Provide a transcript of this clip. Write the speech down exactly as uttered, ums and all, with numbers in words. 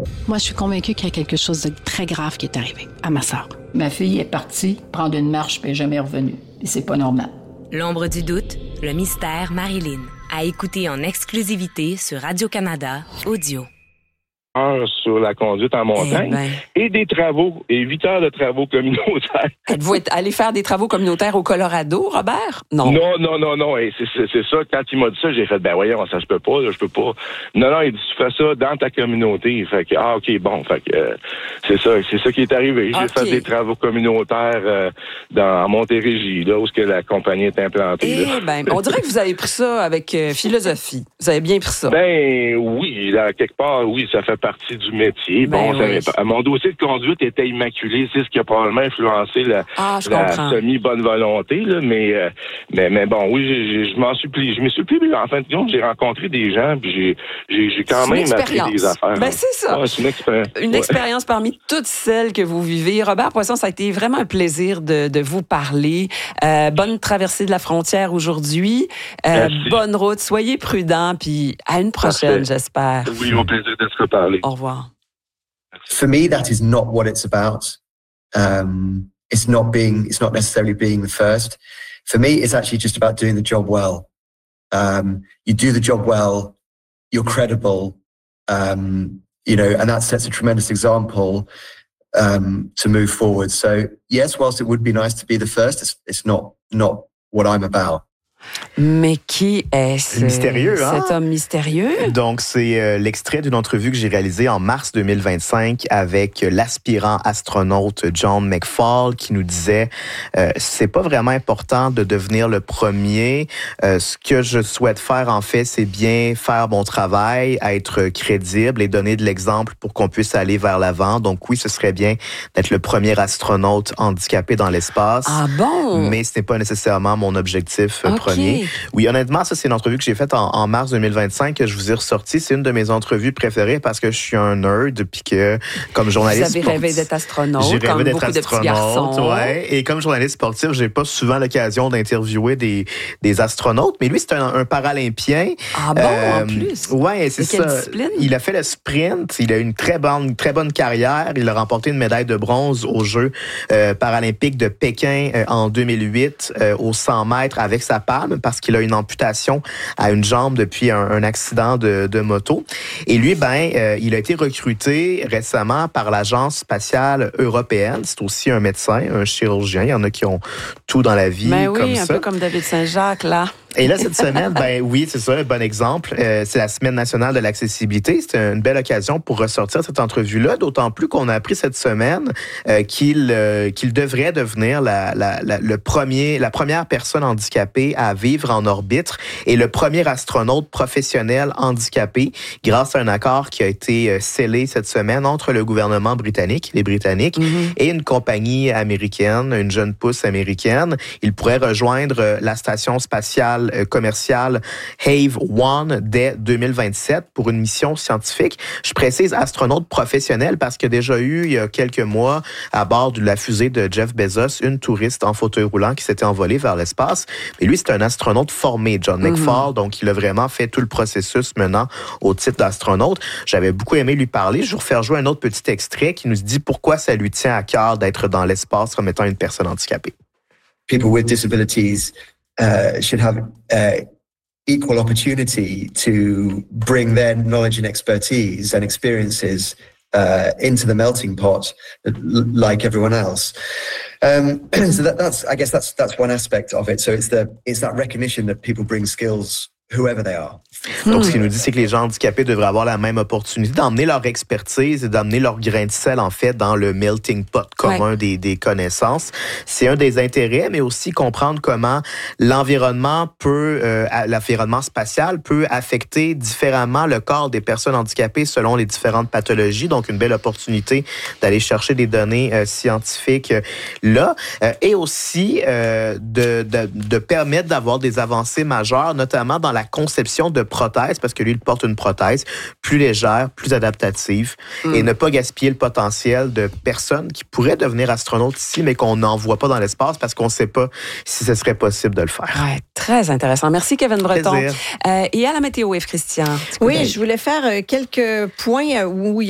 Moi, je suis convaincue qu'il y a quelque chose de très grave qui est arrivé à ma sœur. Ma fille est partie prendre une marche puis elle n'est jamais revenue. Et c'est pas normal. L'ombre du doute, le mystère Marilyn. À écouter en exclusivité sur Radio-Canada Audio. Sur la conduite en montagne eh ben. et des travaux, et huit heures de travaux communautaires. Êtes-vous allé faire des travaux communautaires au Colorado, Robert? Non. Non, non, non, non. Et c'est, c'est, c'est ça. Quand il m'a dit ça, j'ai fait, ben voyons, ça se peut pas, là, je peux pas. Non, non, il dit, tu fais ça dans ta communauté. Fait que, ah, OK, bon. Fait que, euh, c'est ça, c'est ça qui est arrivé. J'ai okay. fait des travaux communautaires euh, dans, en Montérégie, là, où est-ce que la compagnie est implantée. Eh ben, on dirait que vous avez pris ça avec euh, philosophie. Vous avez bien pris ça. Ben, oui, là, quelque part, oui, ça fait partie du métier. Ben bon, oui. ça, mon dossier de conduite était immaculé. C'est ce qui a probablement influencé la, ah, la semi-bonne volonté, là. Mais, euh, mais, mais bon, oui, j'ai, je m'en suis plié. Je me suis plié. En fin de compte, j'ai rencontré des gens, puis j'ai, j'ai, j'ai quand même appris des affaires. Ben, c'est ça. Ouais, c'est une expérience. Une ouais. expérience parmi toutes celles que vous vivez. Robert Poisson, ça a été vraiment un plaisir de, de vous parler. Euh, bonne traversée de la frontière aujourd'hui. Euh, bonne route. Soyez prudents, puis à une prochaine, Parfait. J'espère. Oui, au plaisir de se reparler. Au revoir. For me, that is not what it's about. Um, it's not being, it's not necessarily being the first. For me, it's actually just about doing the job well. Um, you do the job well, you're credible, um, you know, and that sets a tremendous example um, to move forward. So yes, whilst it would be nice to be the first, it's, it's not, not what I'm about. Mais qui est ce, mystérieux, cet hein? homme mystérieux? Donc, c'est euh, l'extrait d'une entrevue que j'ai réalisée en mars deux mille vingt-cinq avec l'aspirant astronaute John McFall qui nous disait euh, c'est pas vraiment important de devenir le premier. Euh, ce que je souhaite faire, en fait, c'est bien faire mon travail, être crédible et donner de l'exemple pour qu'on puisse aller vers l'avant. Donc, oui, ce serait bien d'être le premier astronaute handicapé dans l'espace. Ah bon? Mais ce n'est pas nécessairement mon objectif okay. premier. Oui, honnêtement, ça, c'est une entrevue que j'ai faite en, en mars deux mille vingt-cinq que je vous ai ressortie. C'est une de mes entrevues préférées parce que je suis un nerd puis que, comme journaliste Vous avez sportif, rêvé d'être astronaute, j'ai rêvé comme d'être beaucoup astronaute, de petits garçons. Ouais, et comme journaliste sportif, j'ai pas souvent l'occasion d'interviewer des, des astronautes, mais lui, c'est un, un paralympien. Ah bon, euh, en plus? Ouais, c'est ça. Quelle discipline? Il a fait le sprint, il a une très bonne, très bonne carrière. Il a remporté une médaille de bronze aux Jeux euh, paralympiques de Pékin euh, en deux mille huit euh, aux cent mètres avec sa palme parce qu'il a une amputation à une jambe depuis un, un accident de, de moto. Et lui, ben, euh, il a été recruté récemment par l'Agence spatiale européenne. C'est aussi un médecin, un chirurgien. Il y en a qui ont tout dans la vie ben oui, comme ça. ça. Un peu comme David Saint-Jacques, là. Et là, cette semaine, ben oui, c'est ça, un bon exemple. Euh, c'est la Semaine nationale de l'accessibilité. C'était une belle occasion pour ressortir cette entrevue-là, d'autant plus qu'on a appris cette semaine euh, qu'il euh, qu'il devrait devenir la, la, la, le premier, la première personne handicapée à vivre en orbite et le premier astronaute professionnel handicapé grâce à un accord qui a été scellé cette semaine entre le gouvernement britannique, les Britanniques, mm-hmm. et une compagnie américaine, une jeune pousse américaine. Il pourrait rejoindre la station spatiale commerciale Have One dès deux mille vingt-sept pour une mission scientifique. Je précise astronaute professionnel parce qu'il y a déjà eu, il y a quelques mois, à bord de la fusée de Jeff Bezos, une touriste en fauteuil roulant qui s'était envolée vers l'espace. Mais lui, c'est un astronaute formé, John mm-hmm. McFall, donc il a vraiment fait tout le processus menant au titre d'astronaute. J'avais beaucoup aimé lui parler. Je vais vous refaire jouer un autre petit extrait qui nous dit pourquoi ça lui tient à cœur d'être dans l'espace comme étant une personne handicapée. People with disabilities Uh, should have uh, equal opportunity to bring their knowledge and expertise and experiences uh, into the melting pot, like everyone else. Um, so that, that's, I guess, that's that's one aspect of it. So it's the it's that recognition that people bring skills, whoever they are. Donc, ce qu'il nous dit, c'est que les gens handicapés devraient avoir la même opportunité d'emmener leur expertise et d'emmener leur grain de sel, en fait, dans le melting pot commun ouais. des, des connaissances. C'est un des intérêts, mais aussi comprendre comment l'environnement peut, euh, l'environnement spatial peut affecter différemment le corps des personnes handicapées selon les différentes pathologies. Donc, une belle opportunité d'aller chercher des données euh, scientifiques euh, là. Euh, et aussi euh, de, de, de permettre d'avoir des avancées majeures, notamment dans la conception de prothèse, parce que lui, il porte une prothèse plus légère, plus adaptative, mm. et ne pas gaspiller le potentiel de personnes qui pourraient devenir astronautes ici, mais qu'on n'envoie pas dans l'espace parce qu'on ne sait pas si ce serait possible de le faire. Ouais, très intéressant. Merci, Kevin Breton. Euh, et à la météo, Yves Christian. Oui, je voulais faire quelques points où il y a